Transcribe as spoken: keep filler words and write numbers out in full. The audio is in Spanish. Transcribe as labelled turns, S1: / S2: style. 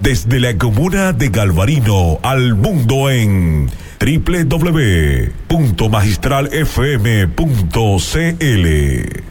S1: desde la comuna de Galvarino al mundo en doble u doble u doble u punto magistral f m punto c l.